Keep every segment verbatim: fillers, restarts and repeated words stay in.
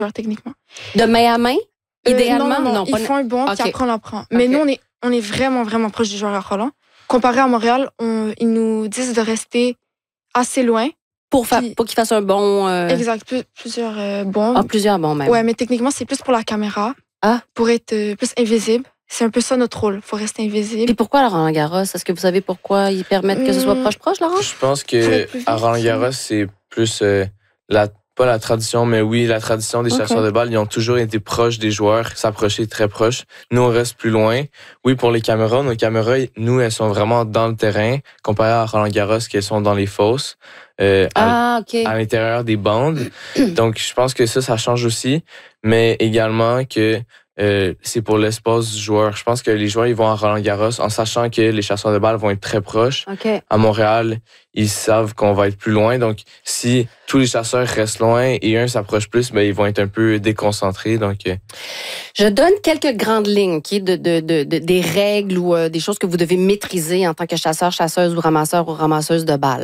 techniquement. De main à main, idéalement? Euh, non, non, non, non, ils font un bon, okay. puis après on l'en prend. Mais okay. nous, on est, on est vraiment, vraiment proche du joueur à Roland. Comparé à Montréal, on, ils nous disent de rester assez loin. Pour, fa- pour qu'ils fassent un bon... Euh... Exact, plus, plusieurs euh, bons. Ah, plusieurs bons même. Ouais, mais techniquement, c'est plus pour la caméra, ah. pour être euh, plus invisible. C'est un peu ça notre rôle, il faut rester invisible. Et pourquoi à Roland-Garros? Est-ce que vous savez pourquoi ils permettent que ce soit proche-proche, Laurent? Je pense qu'à Roland-Garros, c'est plus euh, la... pas la tradition, mais oui, la tradition des okay. chasseurs de balles. Ils ont toujours été proches des joueurs, s'approcher très proches. Nous, on reste plus loin. Oui, pour les caméras, nos caméras, nous, elles sont vraiment dans le terrain, comparé à Roland-Garros, qu'elles sont dans les fosses, euh, ah, à, okay. à l'intérieur des bandes. Donc, je pense que ça, ça change aussi, mais également que Euh, c'est pour l'espace du joueur. Je pense que les joueurs ils vont à Roland-Garros en sachant que les chasseurs de balles vont être très proches. Okay. À Montréal, ils savent qu'on va être plus loin. Donc, si tous les chasseurs restent loin et un s'approche plus, ben, ils vont être un peu déconcentrés. Donc, euh... Je donne quelques grandes lignes okay, de, de, de, de, des règles ou euh, des choses que vous devez maîtriser en tant que chasseur, chasseuse ou ramasseur ou ramasseuse de balles.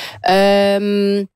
Euh...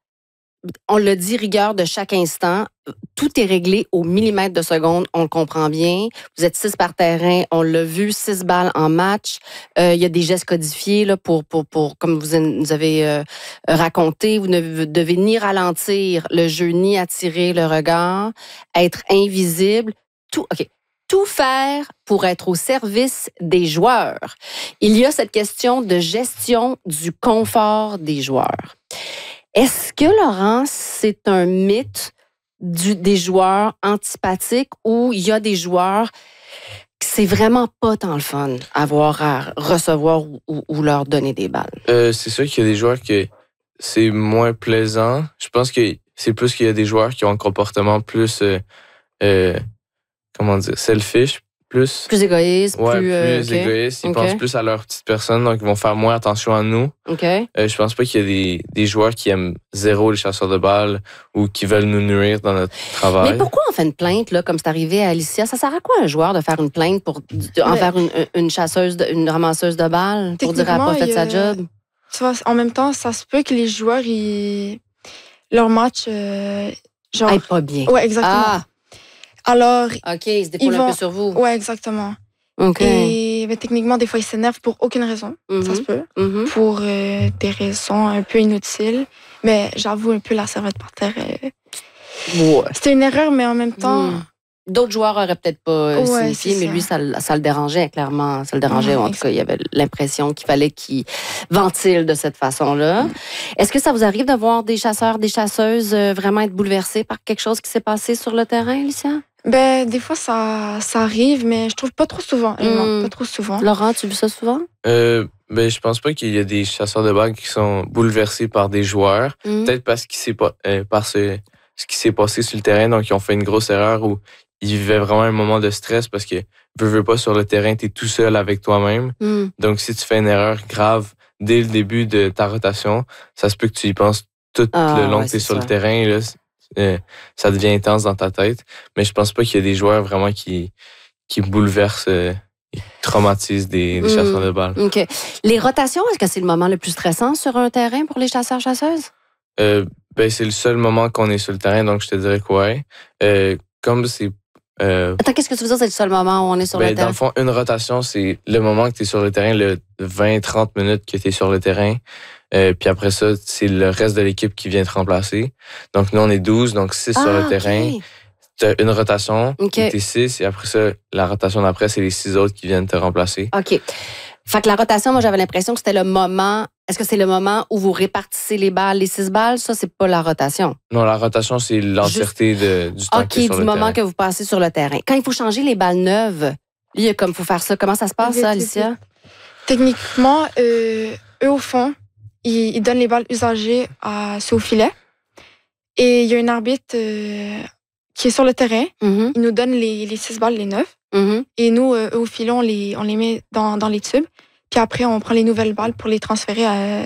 On le dit, rigueur de chaque instant. Tout est réglé au millimètre de seconde, on le comprend bien. Vous êtes six par terrain, on l'a vu, six balles en match. Euh, il y a des gestes codifiés là, pour, pour, pour, comme vous nous avez euh, raconté, vous ne devez ni ralentir le jeu, ni attirer le regard, être invisible. Tout, OK. Tout faire pour être au service des joueurs. Il y a cette question de gestion du confort des joueurs. Est-ce que, Laurent, c'est un mythe du, des joueurs antipathiques ou il y a des joueurs que c'est vraiment pas tant le fun avoir à recevoir ou, ou, ou leur donner des balles? Euh, c'est sûr qu'il y a des joueurs que c'est moins plaisant. Je pense que c'est plus qu'il y a des joueurs qui ont un comportement plus, euh, euh, comment dire, selfish. Plus, plus égoïste, ouais, plus, plus euh, okay. égoïste. Ils okay. pensent plus à leur petite personne, donc ils vont faire moins attention à nous. Okay. Euh, je pense pas qu'il y a des, des joueurs qui aiment zéro les chasseurs de balles ou qui veulent nous nuire dans notre travail. Mais pourquoi on fait une plainte, là, comme c'est arrivé à Alicia? Ça sert à quoi un joueur de faire une plainte pour envers une, une chasseuse, de, une ramasseuse de balles pour dire qu'elle n'a pas fait sa job? Tu vois, en même temps, ça se peut que les joueurs, ils... leur match, euh, genre... Aille pas bien. Ouais, exactement. Ah. Alors, OK, ils se défoulent vont... un peu sur vous. Ouais, exactement. OK. Et ben, techniquement, des fois, ils s'énervent pour aucune raison. Mm-hmm. Ça se peut. Mm-hmm. Pour euh, des raisons un peu inutiles. Mais j'avoue, un peu la serviette par terre. Euh... Ouais. C'était une erreur, mais en même temps... Mm. D'autres joueurs n'auraient peut-être pas ouais, signifié, mais ça. lui, ça, ça le dérangeait, clairement. Ça le dérangeait. Mmh, en tout cas, il y avait l'impression qu'il fallait qu'il ventile de cette façon-là. Mmh. Est-ce que ça vous arrive de voir des chasseurs, des chasseuses vraiment être bouleversés par quelque chose qui s'est passé sur le terrain, Alicia? Ben, des fois, ça, ça arrive, mais je trouve pas trop souvent. Mmh. Non, pas trop souvent. Laurent, tu vis ça souvent? Euh, ben, je pense pas qu'il y a des chasseurs de balles qui sont bouleversés par des joueurs. Mmh. Peut-être parce qu'il s'est pas, euh, par ce, ce qui s'est passé sur le terrain, donc ils ont fait une grosse erreur ou ils vivaient vraiment un moment de stress parce que, veux, veux pas, sur le terrain, tu es tout seul avec toi-même. Mm. Donc, si tu fais une erreur grave dès le début de ta rotation, ça se peut que tu y penses tout ah, le long ouais, que tu es sur ça. le terrain. Là, euh, ça devient intense dans ta tête. Mais je pense pas qu'il y a des joueurs vraiment qui, qui bouleversent euh, et traumatisent des, des mm. chasseurs de balles. OK. Les rotations, est-ce que c'est le moment le plus stressant sur un terrain pour les chasseurs-chasseuses? Euh, ben, c'est le seul moment qu'on est sur le terrain, donc je te dirais que ouais. Euh, comme c'est Euh, Attends, qu'est-ce que tu veux dire, c'est le seul moment où on est sur ben, le terrain? Dans le fond, une rotation, c'est le moment que tu es sur le terrain, le vingt à trente minutes que tu es sur le terrain. Euh, puis après ça, c'est le reste de l'équipe qui vient te remplacer. Donc, nous, on est douze, donc six ah, sur le okay. terrain. Tu as une rotation, okay. tu es six, et après ça, la rotation d'après, c'est les six autres qui viennent te remplacer. OK. Fait que la rotation, moi, j'avais l'impression que c'était le moment... Est-ce que c'est le moment où vous répartissez les balles, les six balles? Ça, c'est pas la rotation. Non, la rotation, c'est l'entièreté de, du temps OK, que sur du le moment terrain. que vous passez sur le terrain. Quand il faut changer les balles neuves, il y a comme, faut faire ça. Comment ça se passe, vite, ça, vite, Alicia? Vite. Techniquement, euh, eux, au fond, ils, ils donnent les balles usagées à ceux au filet. Et il y a un arbitre euh, qui est sur le terrain. Mm-hmm. Il nous donne les, les six balles, les neuf. Mm-hmm. Et nous, euh, eux, au filet, on les, on les met dans, dans les tubes. Puis après, on prend les nouvelles balles pour les transférer à,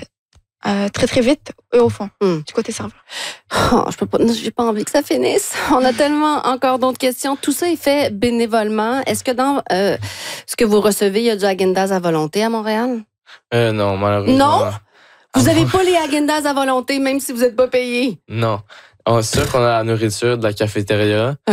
à très, très vite, eux, au fond, mm. du côté serveur. Oh, je peux pas, j'ai pas envie que ça finisse. On a tellement encore d'autres questions. Tout ça est fait bénévolement. Est-ce que dans euh, ce que vous recevez, il y a du Häagen-Dazs à volonté à Montréal? Euh, non, malheureusement. Non? Vous n'avez pas les Häagen-Dazs à volonté, même si vous n'êtes pas payé? Non. On est sûr qu'on a la nourriture de la cafétéria.